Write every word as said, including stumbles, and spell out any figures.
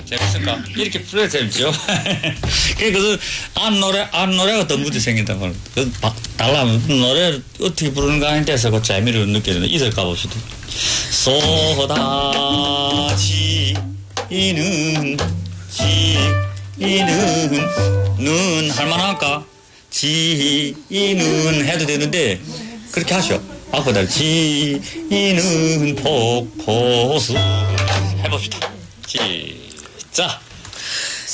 재밌을까? 이렇게 풀어야 재밌죠. 그래서 안 노래 안 노래가 더 무지 생긴다 말이야. 그 달라면 노래를 어떻게 부르는가 하는 데서 그 재미를 느끼는 이들 가봅시다. 쏟아지는 지는 눈 할만할까? 지는 해도 되는데 그렇게 하셔. 아프다. 지는 폭포수 해봅시다. 시작.